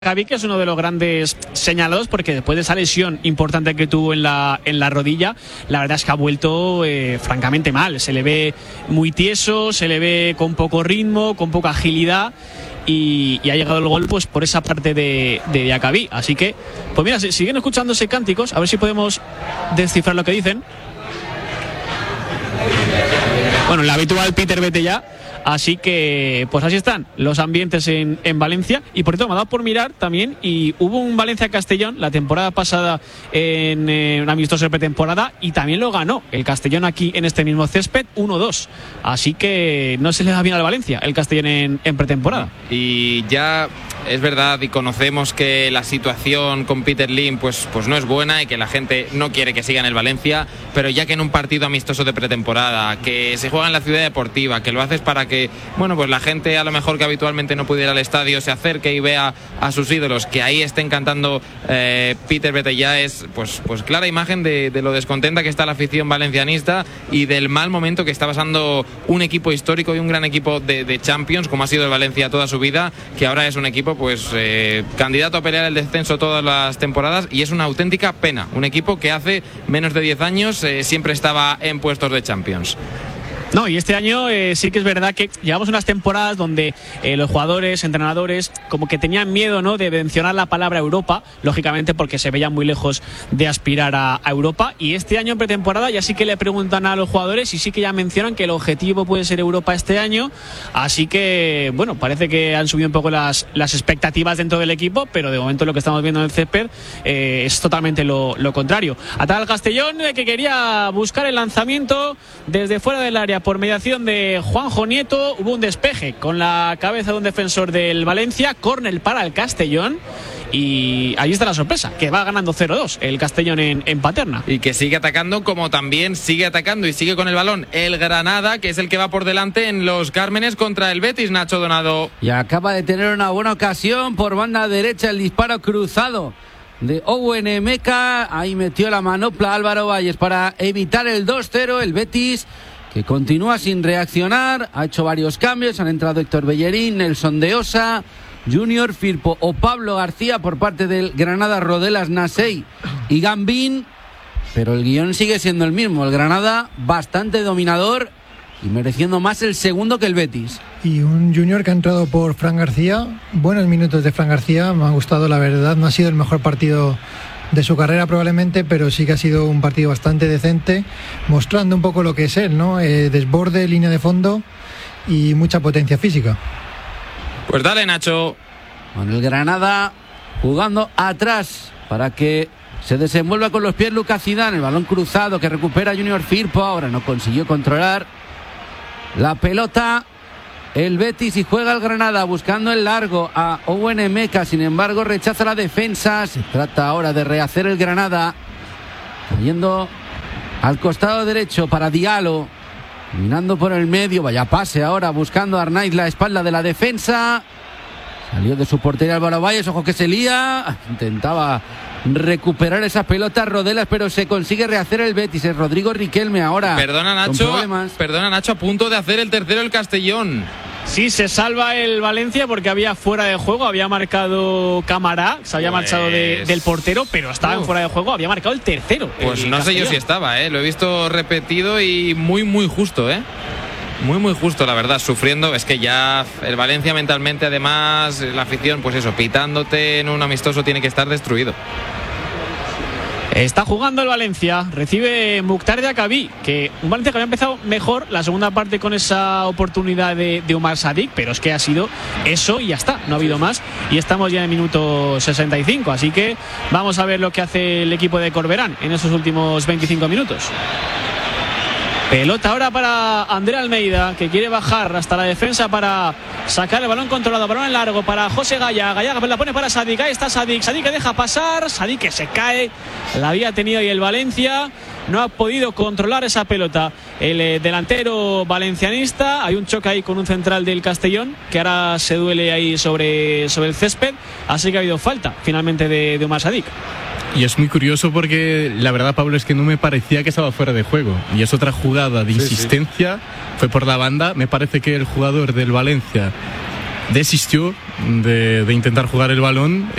Gavi, que es uno de los grandes señalados, porque después de esa lesión importante que tuvo en la rodilla, la verdad es que ha vuelto francamente mal. Se le ve muy tieso, se le ve con poco ritmo, con poca agilidad, y ha llegado el gol pues por esa parte de Diacabí. Así que, pues mira, siguen escuchándose cánticos, a ver si podemos descifrar lo que dicen. Bueno, el habitual Peter, vete ya. Así que, pues así están los ambientes en Valencia. Y por cierto, me ha dado por mirar también, y hubo un Valencia-Castellón la temporada pasada en un amistoso de pretemporada, y también lo ganó el Castellón aquí en este mismo césped 1-2. Así que no se le da bien al Valencia el Castellón en pretemporada. Y ya es verdad y conocemos que la situación con Peter Lim pues no es buena y que la gente no quiere que siga en el Valencia, pero ya que en un partido amistoso de pretemporada, que se juega en la ciudad deportiva, que lo haces para que, bueno, pues la gente a lo mejor que habitualmente no puede ir al estadio se acerque y vea a sus ídolos, que ahí estén cantando Peter, vete ya, es pues clara imagen de lo descontenta que está la afición valencianista y del mal momento que está pasando un equipo histórico y un gran equipo de Champions como ha sido el Valencia toda su vida, que ahora es un equipo pues candidato a pelear el descenso todas las temporadas, y es una auténtica pena, un equipo que hace menos de 10 años siempre estaba en puestos de Champions. No, y este año sí que es verdad que llevamos unas temporadas donde los jugadores, entrenadores, como que tenían miedo, ¿no?, de mencionar la palabra Europa, lógicamente porque se veían muy lejos de aspirar a Europa. Y este año en pretemporada ya sí que le preguntan a los jugadores y sí que ya mencionan que el objetivo puede ser Europa este año. Así que, bueno, parece que han subido un poco las expectativas dentro del equipo, pero de momento lo que estamos viendo en el césped es totalmente lo contrario. Ataca el Castellón, que quería buscar el lanzamiento desde fuera del área por mediación de Juanjo Nieto. Hubo un despeje con la cabeza de un defensor del Valencia, córner para el Castellón, y ahí está la sorpresa, que va ganando 0-2 el Castellón en Paterna. Y que sigue atacando, como también sigue atacando y sigue con el balón el Granada, que es el que va por delante en Los Cármenes contra el Betis, Nacho Donado. Y acaba de tener una buena ocasión por banda derecha, el disparo cruzado de Owen Meca. Ahí metió la manopla Álvaro Valles para evitar el 2-0. El Betis, que continúa sin reaccionar, ha hecho varios cambios, han entrado Héctor Bellerín, Nelson de Osa, Junior Firpo o Pablo García por parte del Granada, Rodelas, Nasey y Gambín, pero el guión sigue siendo el mismo, el Granada bastante dominador y mereciendo más el segundo que el Betis. Y un Junior que ha entrado por Fran García, buenos minutos de Fran García, me ha gustado la verdad, no ha sido el mejor partido de su carrera probablemente, pero sí que ha sido un partido bastante decente, mostrando un poco lo que es él, ¿no? Desborde, línea de fondo y mucha potencia física. Pues dale, Nacho. Con el Granada jugando atrás para que se desenvuelva con los pies Lucas Zidane, el balón cruzado que recupera Junior Firpo, ahora no consiguió controlar la pelota el Betis y juega el Granada buscando el largo a Owen Meca, sin embargo rechaza la defensa. Se trata ahora de rehacer el Granada, cayendo al costado derecho para Diallo, mirando por el medio, vaya pase ahora buscando a Arnaiz la espalda de la defensa, salió de su portería Álvaro Valles, ojo que se lía, intentaba recuperar esa pelota Rodelas, pero se consigue rehacer el Betis. Es Rodrigo Riquelme ahora. Perdona Nacho, a punto de hacer el tercero el Castellón. Sí, se salva el Valencia porque había fuera de juego, había marcado Camará, se había marchado del portero, pero estaba en fuera de juego, había marcado el tercero. Pues no sé yo si estaba, lo he visto repetido y muy justo, muy justo, la verdad, sufriendo. Es que ya el Valencia mentalmente, además, la afición, pues eso, pitándote en un amistoso, tiene que estar destruido. Está jugando el Valencia, recibe Mukhtar Diacabí, que un Valencia que había empezado mejor la segunda parte con esa oportunidad de Umar Sadik, pero es que ha sido eso y ya está, no ha habido más, y estamos ya en el minuto 65, así que vamos a ver lo que hace el equipo de Corberán en esos últimos 25 minutos. Pelota ahora para André Almeida, que quiere bajar hasta la defensa para sacar el balón controlado, balón en largo para José Gaya, la pone para Sadik, ahí está Sadik que deja pasar, Sadik que se cae, la había tenido ahí el Valencia, no ha podido controlar esa pelota el delantero valencianista. Hay un choque ahí con un central del Castellón que ahora se duele ahí sobre el césped, así que ha habido falta finalmente de Umar Sadik. Y es muy curioso porque la verdad, Pablo, es que no me parecía que estaba fuera de juego. Y es otra jugada de insistencia, fue por la banda. Me parece que el jugador del Valencia desistió de intentar jugar el balón.